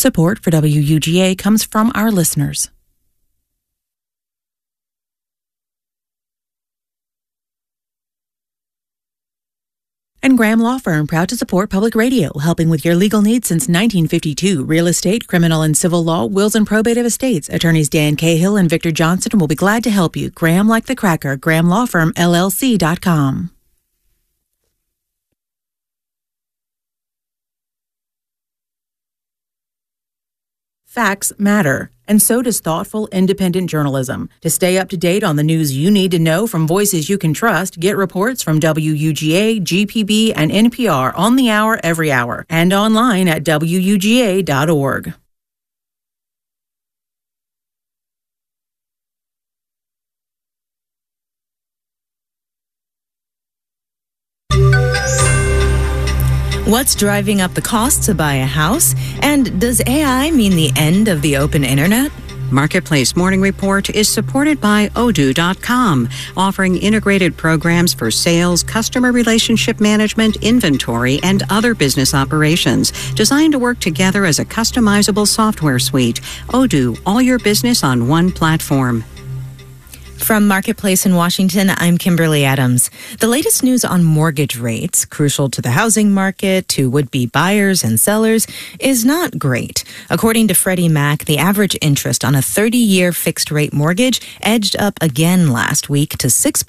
Support for WUGA comes from our listeners. And Graham Law Firm, proud to support public radio, helping with your legal needs since 1952. Real estate, criminal and civil law, wills and probate of estates. Attorneys Dan Cahill and Victor Johnson will be glad to help you. Graham like the cracker, GrahamLawFirmLLC.com. Facts matter, and so does thoughtful, independent journalism. To stay up to date on the news you need to know from voices you can trust, get reports from WUGA, GPB, and NPR on the hour every hour, and online at WUGA.org. What's driving up the cost to buy a house? And does AI mean the end of the open internet? Marketplace Morning Report is supported by Odoo.com, offering integrated programs for sales, customer relationship management, inventory, and other business operations, designed to work together as a customizable software suite. Odoo, all your business on one platform. From Marketplace in Washington, I'm Kimberly Adams. The latest news on mortgage rates, crucial to the housing market, to would-be buyers and sellers, is not great. According to Freddie Mac, the average interest on a 30-year fixed-rate mortgage edged up again last week to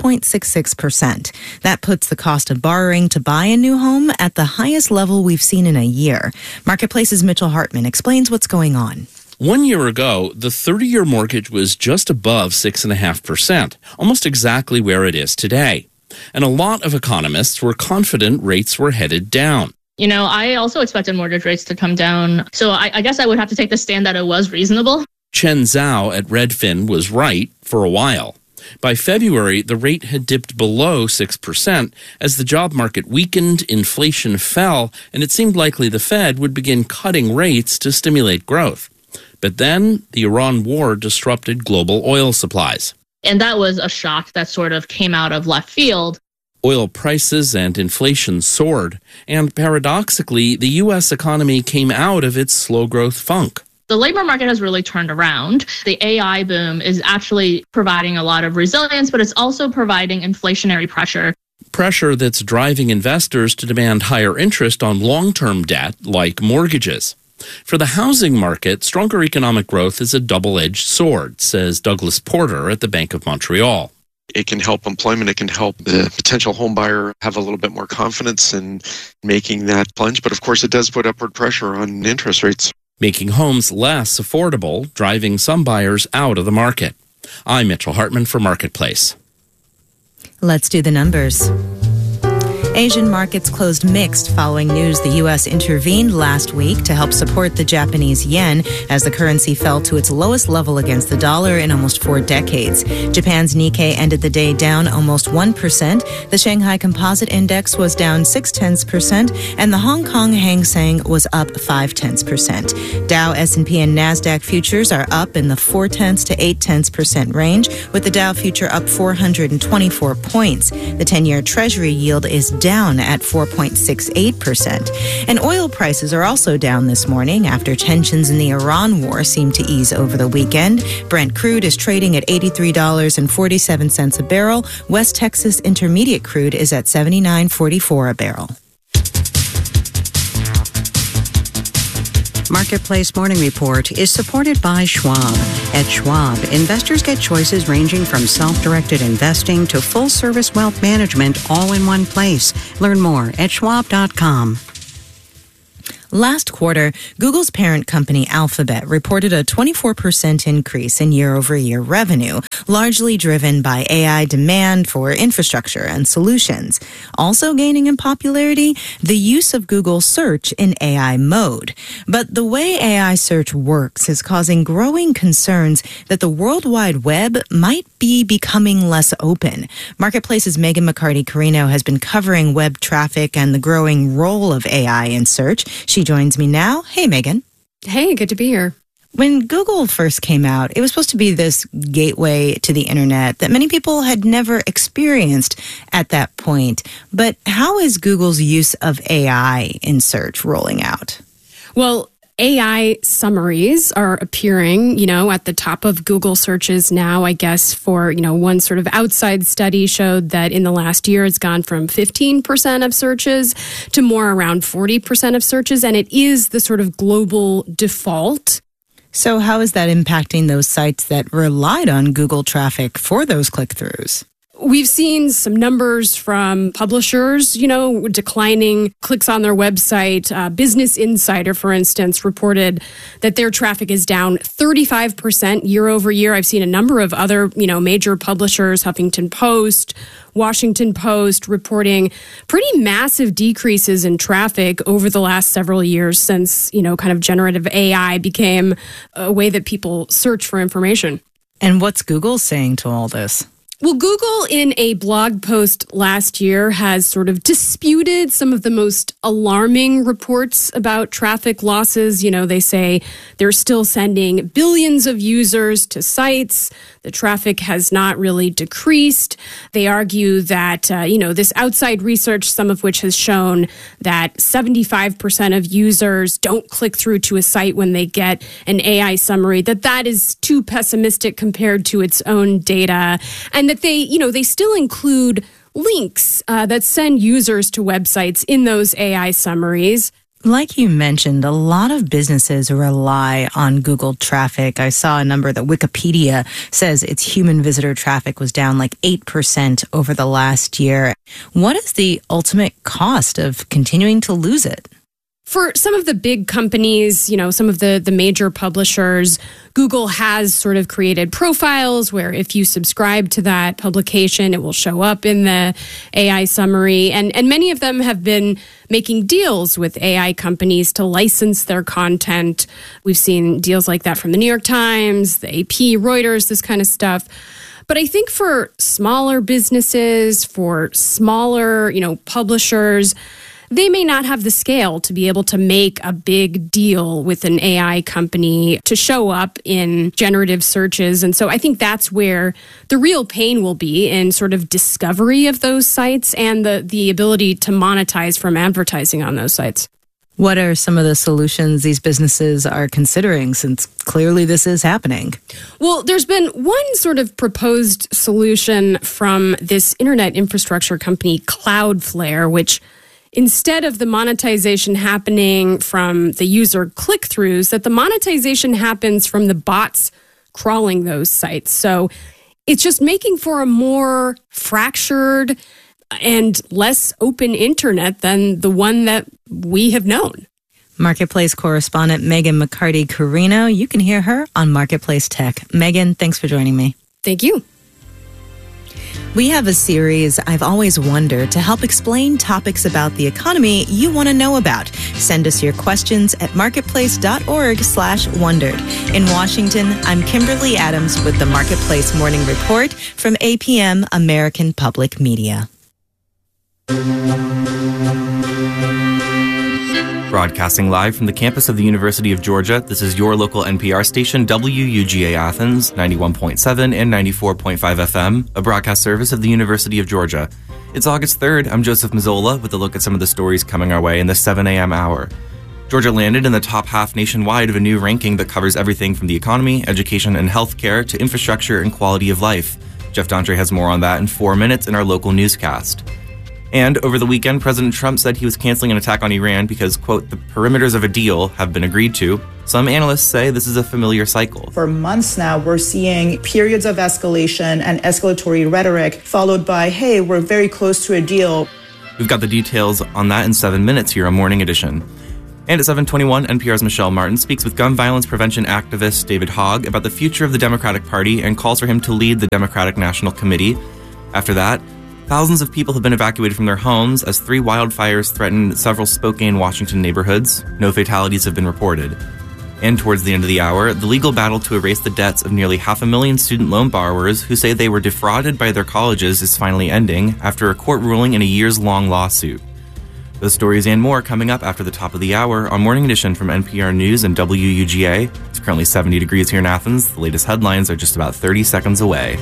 6.66%. That puts the cost of borrowing to buy a new home at the highest level we've seen in a year. Marketplace's Mitchell Hartman explains what's going on. 1 year ago, the 30-year mortgage was just above 6.5%, almost exactly where it is today. And a lot of economists were confident rates were headed down. You know, I also expected mortgage rates to come down, so I guess I would have to take the stand that it was reasonable. Chen Zhao at Redfin was right for a while. By February, the rate had dipped below 6% as the job market weakened, inflation fell, and it seemed likely the Fed would begin cutting rates to stimulate growth. But then the Iran war disrupted global oil supplies. And that was a shock that sort of came out of left field. Oil prices and inflation soared, and paradoxically, the U.S. economy came out of its slow growth funk. The labor market has really turned around. The AI boom is actually providing a lot of resilience, but it's also providing inflationary pressure. Pressure that's driving investors to demand higher interest on long-term debt like mortgages. For the housing market, stronger economic growth is a double-edged sword, says Douglas Porter at the Bank of Montreal. It can help employment. It can help the potential home buyer have a little bit more confidence in making that plunge. But of course, it does put upward pressure on interest rates, making homes less affordable, driving some buyers out of the market. I'm Mitchell Hartman for Marketplace. Let's do the numbers. Asian markets closed mixed following news the U.S. intervened last week to help support the Japanese yen as the currency fell to its lowest level against the dollar in almost 4 decades. Japan's Nikkei ended the day down almost 1%. The Shanghai Composite Index was down 0.6%, and the Hong Kong Hang Seng was up 0.5%. Dow, S&P, and NASDAQ futures are up in the 0.4% to 0.8% range, with the Dow future up 424 points. The 10-year Treasury yield is down at 4.68%. And oil prices are also down this morning after tensions in the Iran war seem to ease over the weekend. Brent crude is trading at $83.47 a barrel. West Texas Intermediate crude is at $79.44 a barrel. Marketplace Morning Report is supported by Schwab. At Schwab, investors get choices ranging from self-directed investing to full-service wealth management all in one place. Learn more at schwab.com. Last quarter, Google's parent company Alphabet reported a 24% increase in year-over-year revenue, largely driven by AI demand for infrastructure and solutions. Also gaining in popularity, the use of Google Search in AI mode. But the way AI search works is causing growing concerns that the World Wide Web might be becoming less open. Marketplace's Megan McCarty-Carino has been covering web traffic and the growing role of AI in search. She joins me now. Hey, Megan. Hey, good to be here. When Google first came out, it was supposed to be this gateway to the internet that many people had never experienced at that point. But how is Google's use of AI in search rolling out? Well, AI summaries are appearing, at the top of Google searches now, I guess, for, one sort of outside study showed that in the last year it's gone from 15% of searches to more around 40% of searches. And it is the sort of global default. So how is that impacting those sites that relied on Google traffic for those click-throughs? We've seen some numbers from publishers, declining clicks on their website. Business Insider, for instance, reported that their traffic is down 35% year over year. I've seen a number of other, major publishers, Huffington Post, Washington Post, reporting pretty massive decreases in traffic over the last several years since, kind of generative AI became a way that people search for information. And what's Google saying to all this? Well, Google, in a blog post last year, has sort of disputed some of the most alarming reports about traffic losses. They say they're still sending billions of users to sites. The traffic has not really decreased. They argue that, this outside research, some of which has shown that 75% of users don't click through to a site when they get an AI summary, that is too pessimistic compared to its own data. And that they still include links that send users to websites in those AI summaries. Like you mentioned, a lot of businesses rely on Google traffic. I saw a number that Wikipedia says its human visitor traffic was down like 8% over the last year. What is the ultimate cost of continuing to lose it? For some of the big companies, some of the major publishers, Google has sort of created profiles where if you subscribe to that publication, it will show up in the AI summary. And many of them have been making deals with AI companies to license their content. We've seen deals like that from the New York Times, the AP, Reuters, this kind of stuff. But I think for smaller businesses, for smaller, publishers, they may not have the scale to be able to make a big deal with an AI company to show up in generative searches. And so I think that's where the real pain will be in sort of discovery of those sites and the ability to monetize from advertising on those sites. What are some of the solutions these businesses are considering, since clearly this is happening? Well, there's been one sort of proposed solution from this internet infrastructure company, Cloudflare, which instead of the monetization happening from the user click-throughs, that the monetization happens from the bots crawling those sites. So it's just making for a more fractured and less open internet than the one that we have known. Marketplace correspondent Megan McCarty-Carino. You can hear her on Marketplace Tech. Megan, thanks for joining me. Thank you. We have a series, I've Always Wondered, to help explain topics about the economy you want to know about. Send us your questions at marketplace.org/wondered. In Washington, I'm Kimberly Adams with the Marketplace Morning Report from APM American Public Media. Broadcasting live from the campus of the University of Georgia, this is your local NPR station, WUGA Athens, 91.7 and 94.5 FM, a broadcast service of the University of Georgia. It's August 3rd. I'm Joseph Mazzola with a look at some of the stories coming our way in the 7 a.m. hour. Georgia landed in the top half nationwide of a new ranking that covers everything from the economy, education, and healthcare to infrastructure and quality of life. Jeff Dontre has more on that in 4 minutes in our local newscast. And over the weekend, President Trump said he was canceling an attack on Iran because, quote, the perimeters of a deal have been agreed to. Some analysts say this is a familiar cycle. For months now, we're seeing periods of escalation and escalatory rhetoric followed by, hey, we're very close to a deal. We've got the details on that in 7 minutes here on Morning Edition. And at 7:21, NPR's Michelle Martin speaks with gun violence prevention activist David Hogg about the future of the Democratic Party and calls for him to lead the Democratic National Committee. After that, thousands of people have been evacuated from their homes as 3 wildfires threaten several Spokane, Washington neighborhoods. No fatalities have been reported. And towards the end of the hour, the legal battle to erase the debts of nearly 500,000 student loan borrowers who say they were defrauded by their colleges is finally ending after a court ruling in a years-long lawsuit. Those stories and more coming up after the top of the hour on Morning Edition from NPR News and WUGA. It's currently 70 degrees here in Athens. The latest headlines are just about 30 seconds away.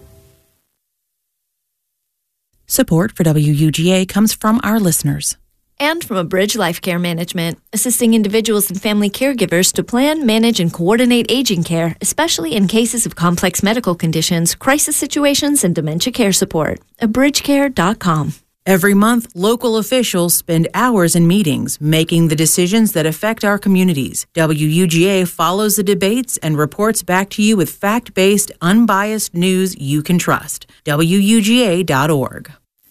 Support for WUGA comes from our listeners. And from Abridge Life Care Management, assisting individuals and family caregivers to plan, manage, and coordinate aging care, especially in cases of complex medical conditions, crisis situations, and dementia care support. abridgecare.com. Every month, local officials spend hours in meetings making the decisions that affect our communities. WUGA follows the debates and reports back to you with fact-based, unbiased news you can trust. WUGA.org.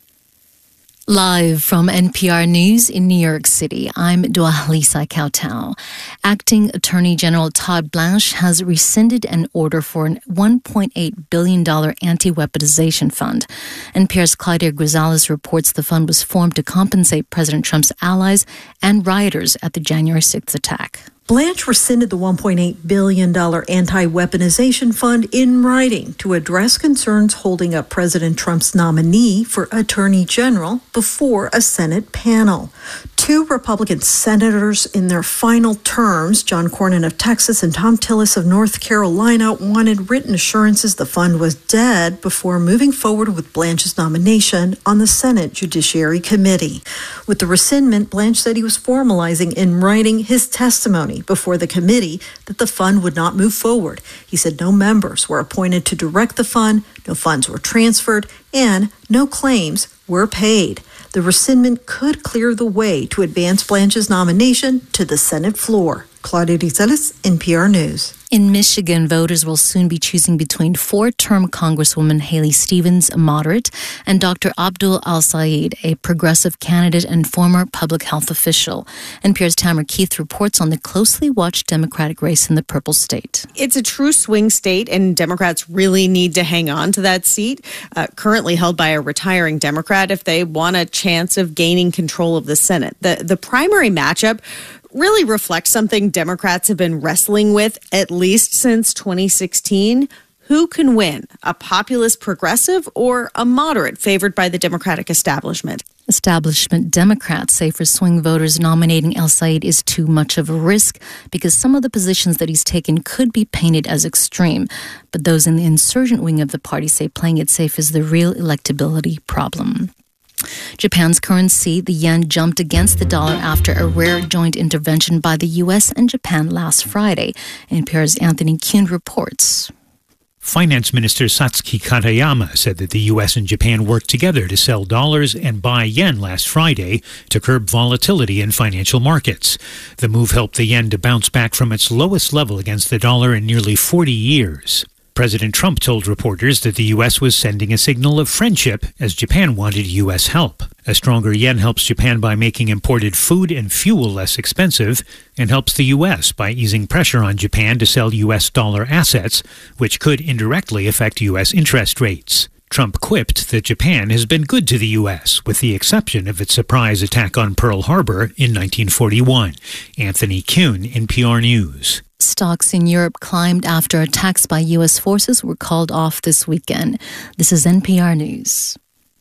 Live from NPR News in New York City, I'm Dwalisa Kautau. Acting Attorney General Todd Blanche has rescinded an order for an $1.8 billion anti-weaponization fund. NPR's Claudia Grisales reports the fund was formed to compensate President Trump's allies and rioters at the January 6th attack. Blanche rescinded the $1.8 billion anti-weaponization fund in writing to address concerns holding up President Trump's nominee for Attorney General before a Senate panel. Two Republican senators in their final terms, John Cornyn of Texas and Thom Tillis of North Carolina, wanted written assurances the fund was dead before moving forward with Blanche's nomination on the Senate Judiciary Committee. With the rescindment, Blanche said he was formalizing in writing his testimony before the committee that the fund would not move forward. He said no members were appointed to direct the fund, no funds were transferred, and no claims were paid. The rescindment could clear the way to advance Blanche's nomination to the Senate floor. Claudia Grisales, NPR News. In Michigan, voters will soon be choosing between four-term Congresswoman Haley Stevens, a moderate, and Dr. Abdul Al-Sayed, a progressive candidate and former public health official. NPR's Tamara Keith reports on the closely watched Democratic race in the Purple State. It's a true swing state, and Democrats really need to hang on to that seat, currently held by a retiring Democrat, if they want a chance of gaining control of the Senate. The primary matchup really reflects something Democrats have been wrestling with at least since 2016. Who can win, a populist progressive or a moderate favored by the Democratic establishment? Establishment Democrats say for swing voters, nominating El-Sayed is too much of a risk because some of the positions that he's taken could be painted as extreme. But those in the insurgent wing of the party say playing it safe is the real electability problem. Japan's currency, the yen, jumped against the dollar after a rare joint intervention by the U.S. and Japan last Friday. NPR's Anthony Kuhn reports. Finance Minister Satsuki Katayama said that the U.S. and Japan worked together to sell dollars and buy yen last Friday to curb volatility in financial markets. The move helped the yen to bounce back from its lowest level against the dollar in nearly 40 years. President Trump told reporters that the U.S. was sending a signal of friendship as Japan wanted U.S. help. A stronger yen helps Japan by making imported food and fuel less expensive and helps the U.S. by easing pressure on Japan to sell U.S. dollar assets, which could indirectly affect U.S. interest rates. Trump quipped that Japan has been good to the U.S., with the exception of its surprise attack on Pearl Harbor in 1941. Anthony Kuhn, NPR News. Stocks in Europe climbed after attacks by U.S. forces were called off this weekend. This is NPR News.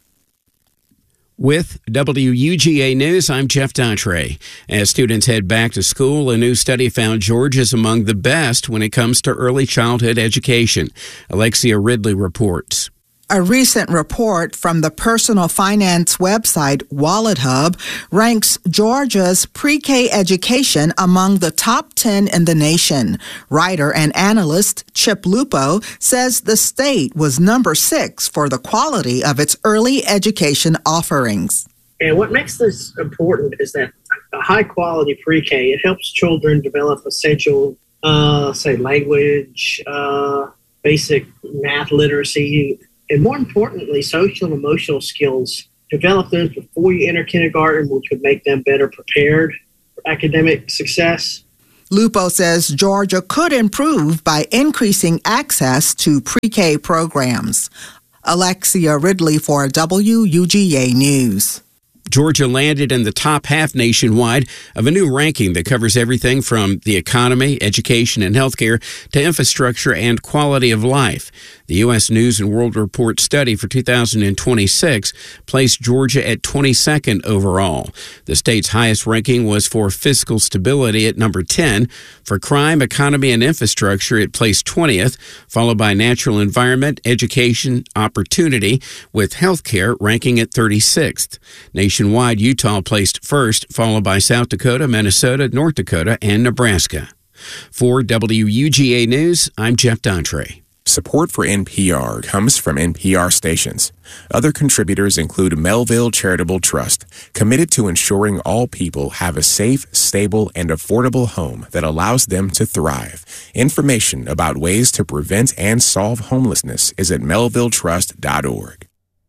With WUGA News, I'm Jeff Daughtry. As students head back to school, a new study found Georgia's among the best when it comes to early childhood education. Alexia Ridley reports. A recent report from the personal finance website WalletHub ranks Georgia's pre-K education among the top 10 in the nation. Writer and analyst Chip Lupo says the state was number 6 for the quality of its early education offerings. And what makes this important is that a high-quality pre-K, it helps children develop essential, language, basic math literacy, and more importantly, social and emotional skills. Develop those before you enter kindergarten, which would make them better prepared for academic success. Lupo says Georgia could improve by increasing access to pre-K programs. Alexia Ridley for WUGA News. Georgia landed in the top half nationwide of a new ranking that covers everything from the economy, education, and healthcare to infrastructure and quality of life. The U.S. News and World Report study for 2026 placed Georgia at 22nd overall. The state's highest ranking was for fiscal stability at number 10. For crime, economy, and infrastructure, it placed 20th, followed by natural environment, education, opportunity, with healthcare ranking at 36th. Nationwide, Utah placed first, followed by South Dakota, Minnesota, North Dakota, and Nebraska. For WUGA News, I'm Jeff Daughtry. Support for NPR comes from NPR stations. Other contributors include Melville Charitable Trust, committed to ensuring all people have a safe, stable, and affordable home that allows them to thrive. Information about ways to prevent and solve homelessness is at melvilletrust.org.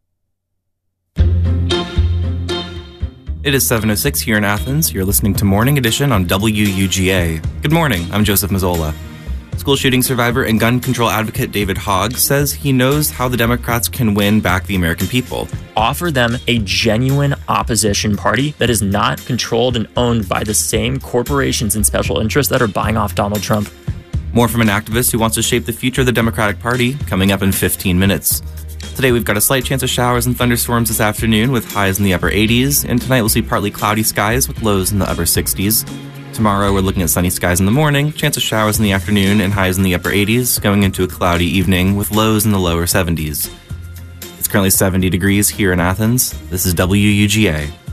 It is 7:06 here in Athens. You're listening to Morning Edition on WUGA. Good morning. I'm Joseph Mazzola. School shooting survivor and gun control advocate David Hogg says he knows how the Democrats can win back the American people. Offer them a genuine opposition party that is not controlled and owned by the same corporations and special interests that are buying off Donald Trump. More from an activist who wants to shape the future of the Democratic Party, coming up in 15 minutes. Today we've got a slight chance of showers and thunderstorms this afternoon with highs in the upper 80s, and tonight we'll see partly cloudy skies with lows in the upper 60s. Tomorrow, we're looking at sunny skies in the morning, chance of showers in the afternoon, and highs in the upper 80s, going into a cloudy evening with lows in the lower 70s. It's currently 70 degrees here in Athens. This is WUGA.